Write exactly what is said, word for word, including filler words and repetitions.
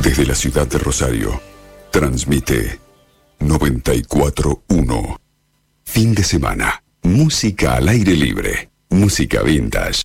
Desde la ciudad de Rosario, transmite noventa y cuatro punto uno. Fin de semana. Música al aire libre. Música vintage.